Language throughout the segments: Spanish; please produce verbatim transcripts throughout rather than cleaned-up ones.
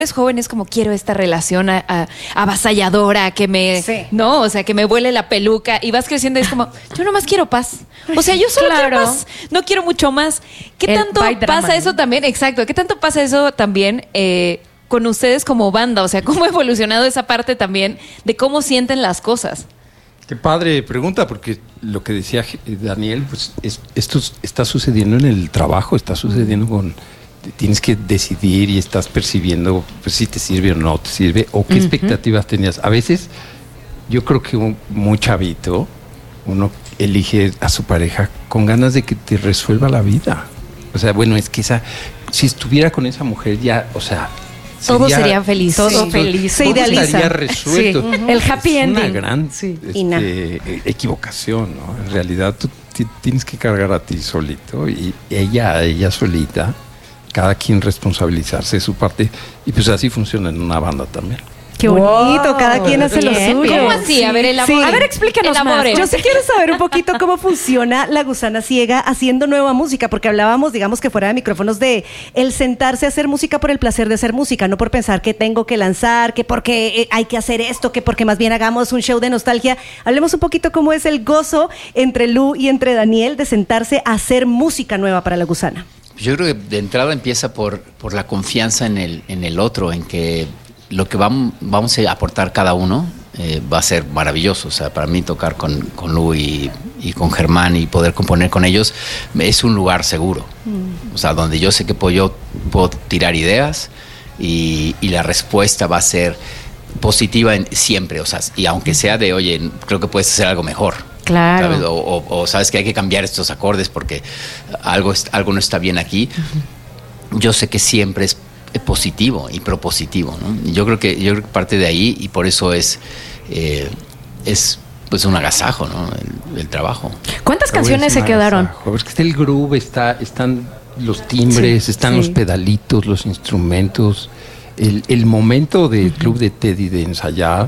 jóvenes como quiero esta relación a, a, avasalladora, que me, sí. no, o sea, que me vuele la peluca y vas creciendo y es como, yo nomás quiero paz. O sea, yo solo claro. quiero paz, no quiero mucho más. ¿Qué El tanto pasa drama, eso ¿no? también? Exacto, ¿qué tanto pasa eso también eh, con ustedes como banda? O sea, ¿cómo ha evolucionado esa parte también de cómo sienten las cosas? Qué padre pregunta, porque lo que decía Daniel, pues es, esto está sucediendo en el trabajo, está sucediendo con... Tienes que decidir y estás percibiendo pues, si te sirve o no te sirve, o qué uh-huh. expectativas tenías. A veces, yo creo que un, muy chavito, uno elige a su pareja con ganas de que te resuelva la vida. O sea, bueno, es que esa, si estuviera con esa mujer ya, o sea... Todo sería, sería feliz. Todo sí. feliz. Se idealiza. Estaría resuelto. Sí. El happy es ending. Es una gran sí. este, equivocación, ¿no? En realidad, tú t- tienes que cargar a ti solito y ella a ella solita. Cada quien responsabilizarse de su parte. Y pues así funciona en una banda también. Qué bonito, wow. cada quien hace lo suyo. ¿Cómo así? Sí. A ver, elabore. Sí. A ver, explícanos elabore. más. Yo sí quiero saber un poquito cómo funciona La Gusana Ciega haciendo nueva música, porque hablábamos, digamos que fuera de micrófonos, de el sentarse a hacer música por el placer de hacer música, no por pensar que tengo que lanzar, que porque hay que hacer esto, que porque más bien hagamos un show de nostalgia. Hablemos un poquito cómo es el gozo entre Lu y entre Daniel de sentarse a hacer música nueva para La Gusana. Yo creo que de entrada empieza por, por la confianza en el, en el otro, en que lo que vamos, vamos a aportar cada uno eh, va a ser maravilloso. O sea, para mí tocar con, con Lu y, y con Germán y poder componer con ellos es un lugar seguro. Mm. O sea, donde yo sé que puedo, yo puedo tirar ideas y, y la respuesta va a ser positiva en, siempre. O sea, y aunque sea de, oye, creo que puedes hacer algo mejor. Claro. ¿Sabes? O, o, o sabes que hay que cambiar estos acordes porque algo, algo no está bien aquí. Uh-huh. Yo sé que siempre es positivo y propositivo, ¿no? Y yo creo que yo creo que parte de ahí y por eso es eh, es pues un agasajo, ¿no? El, el trabajo. ¿Cuántas Pero canciones se quedaron? Agasajo. Es que está el groove, está, están los timbres, sí, están sí. los pedalitos, los instrumentos. El, el momento del uh-huh. club de Teddy de ensayar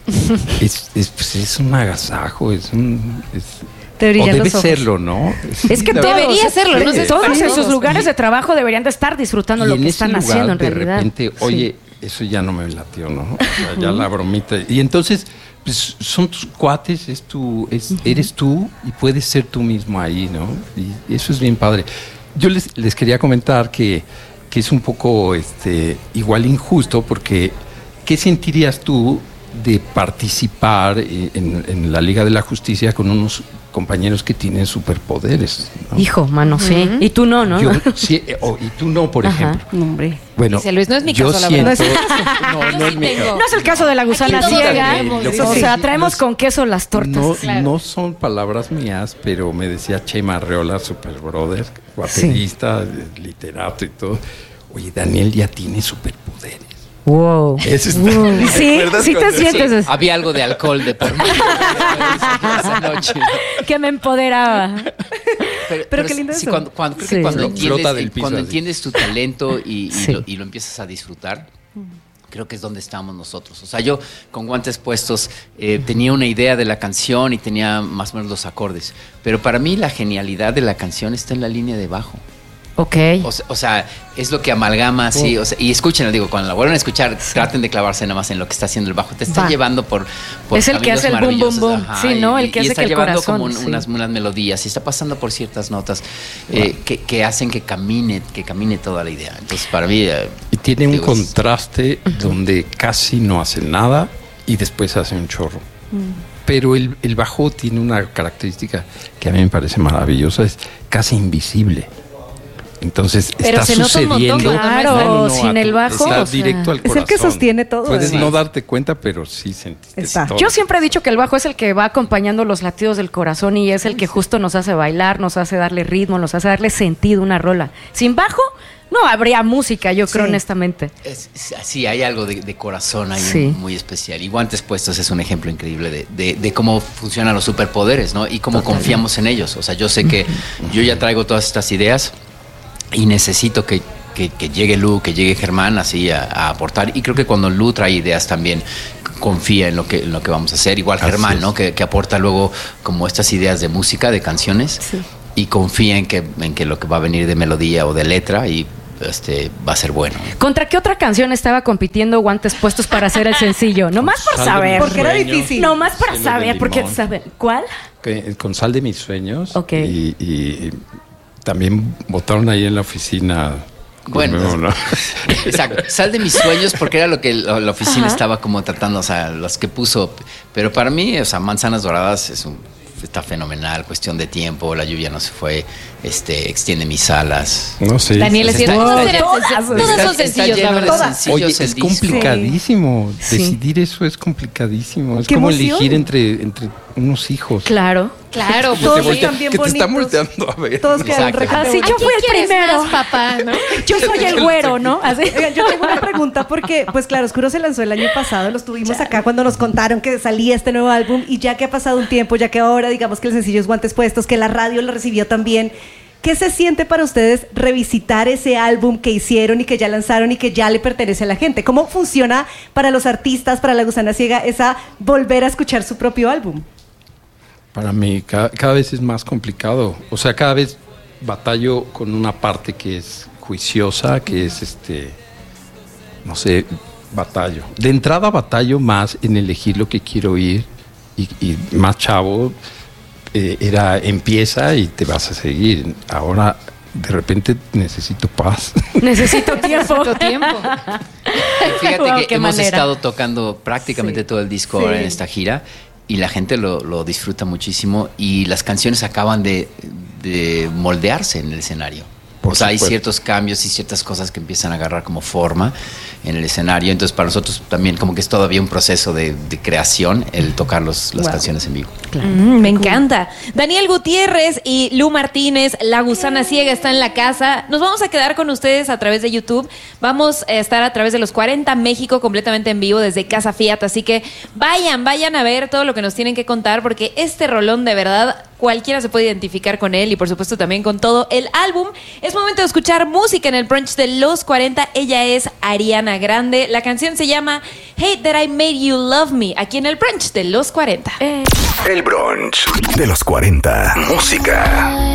es, es, pues es un agasajo, es un... Es, o debe serlo, ¿no? Es que todos, debería serlo, no sé, todos en sus lugares de trabajo deberían de estar disfrutando lo que están lugar, haciendo en de realidad. De repente, oye, sí. eso ya no me latió, ¿no? O sea, ya la bromita. Y entonces, pues son tus cuates, es tu, es, uh-huh. eres tú y puedes ser tú mismo ahí, ¿no? Y eso es bien padre. Yo les, les quería comentar que, que es un poco este, igual injusto porque ¿qué sentirías tú de participar en, en la Liga de la Justicia con unos compañeros que tienen superpoderes, ¿no? Hijo, mano, sí. Uh-huh. Y tú no, ¿no? Yo, sí, oh, y tú no, por Ajá. ejemplo. No, hombre. Bueno, dice Luis, no es mi yo caso, la siento, verdad. No, no es mi caso. No es el caso de La Gusana Ciega. O sea, traemos con queso las tortas. No, claro. no son palabras mías, pero me decía Chema Arreola, super brother, baterista, sí. literato y todo. Oye, Daniel ya tiene superpoderes. Wow. Eso está, wow. Sí, sí te sientes. Sí, había algo de alcohol de por medio esa noche. Que me empoderaba. Pero, pero qué lindo sí, eso. Cuando, cuando, creo sí. que cuando, entiendes, del piso, cuando así. entiendes tu talento y, y, sí. lo, y lo empiezas a disfrutar, creo que es donde estamos nosotros. O sea, yo con guantes puestos eh, tenía una idea de la canción y tenía más o menos los acordes. Pero para mí la genialidad de la canción está en la línea de bajo. Ok. O sea, o sea, es lo que amalgama así, oh. o sea, y escúchenlo, digo, cuando la vuelvan a escuchar, sí. traten de clavarse nada más en lo que está haciendo el bajo. Te está Va. llevando por, por es el que hace el boom, boom, boom. Ajá, sí, ¿no? Y, el que y hace está que el llevando corazón, como un, sí. unas, unas melodías y está pasando por ciertas notas eh, que, que hacen que camine, que camine toda la idea. Entonces, para mí... Eh, y tiene un digo, contraste uh-huh. donde casi no hace nada y después hace un chorro. Uh-huh. Pero el, el bajo tiene una característica que a mí me parece maravillosa, es casi invisible. Entonces pero está se nota sucediendo. Un montón, claro, no, no, no, sin el bajo. Está o sea, directo al corazón. Es el que sostiene todo. Puedes sí. no darte cuenta, pero sí sentiste todo. Yo siempre he dicho que el bajo es el que va acompañando los latidos del corazón y es el que justo nos hace bailar, nos hace darle ritmo, nos hace darle sentido a una rola. Sin bajo no habría música, yo creo, sí. honestamente. Es, es, sí, hay algo de, de corazón ahí sí. muy especial. Y Guantes Puestos es un ejemplo increíble de, de, de cómo funcionan los superpoderes, ¿no? Y cómo Total. confiamos en ellos. O sea, yo sé que yo ya traigo todas estas ideas y necesito que, que, que llegue Lu, que llegue Germán así a, a aportar. Y creo que cuando Lu trae ideas también confía en lo que, en lo que vamos a hacer. Igual así Germán, es. ¿no? Que, que aporta luego como estas ideas de música, de canciones. Sí. Y confía en que, en que lo que va a venir de melodía o de letra y este, va a ser bueno. ¿Contra qué otra canción estaba compitiendo Guantes Puestos para hacer el sencillo? Nomás por Sal de saber. mis Porque era sueños. difícil. Nomás para Cielo de saber, porque limón. saben. ¿Cuál? Que- con Sal de mis sueños. Ok. Y, y también votaron ahí en la oficina. Bueno, conmigo, ¿no? exacto. Sal de mis sueños porque era lo que la, la oficina Ajá. estaba como tratando, o sea, los que puso. Pero para mí, o sea, Manzanas Doradas es un, está fenomenal, cuestión de tiempo, la lluvia no se fue, este, extiende mis alas. No sé. Daniel, es cierto. Está- Todos eran todas, senc- está- todos son está sencillos, lleno la de verdad. sencillos Oye, el es disco. complicadísimo. Sí. Decidir eso es complicadísimo. Es ¡Qué como emoción! elegir entre, entre unos hijos. Claro. Claro, Todos pues sí. están bien que te están bonitos. volteando a ver. Todos quedaron Exacto. requete Así ¿A yo quién fui el quieres primero. más, papá, ¿no? Yo soy el güero, ¿no? Así. Oigan, yo tengo una pregunta porque, pues claro, Oscuro se lanzó el año pasado, los tuvimos acá cuando nos contaron que salía este nuevo álbum y ya que ha pasado un tiempo, ya que ahora digamos que el sencillo es Guantes Puestos, que la radio lo recibió también, ¿qué se siente para ustedes revisitar ese álbum que hicieron y que ya lanzaron y que ya le pertenece a la gente? ¿Cómo funciona para los artistas, para La Gusana Ciega, esa volver a escuchar su propio álbum? Para mí cada, cada vez es más complicado. O sea, cada vez batallo con una parte que es juiciosa, que es este, no sé, batallo. De entrada batallo más en elegir lo que quiero oír y, y más chavo eh, era empieza y te vas a seguir. Ahora de repente necesito paz. Necesito tiempo. Necesito tiempo. Fíjate Wow, que qué hemos manera. estado tocando prácticamente Sí. todo el disco Sí. ahora en esta gira y la gente lo, lo disfruta muchísimo y las canciones acaban de, de moldearse en el escenario. Por o sea, hay supuesto. ciertos cambios y ciertas cosas que empiezan a agarrar como forma en el escenario. Entonces, para nosotros también como que es todavía un proceso de, de creación el tocar los, las Wow. canciones en vivo. Mm, me encanta. Daniel Gutiérrez y Lu Martínez, La Gusana Ciega está en la casa. Nos vamos a quedar con ustedes a través de YouTube. Vamos a estar a través de los cuarenta México completamente en vivo desde Casa Fiat. Así que vayan, vayan a ver todo lo que nos tienen que contar porque este rolón de verdad cualquiera se puede identificar con él y por supuesto también con todo el álbum. Es momento de escuchar música en el brunch de los cuarenta. Ella es Ariana Grande. La canción se llama Hate That I Made You Love Me, aquí en el brunch de los cuarenta. Eh. El brunch de los cuarenta. Música.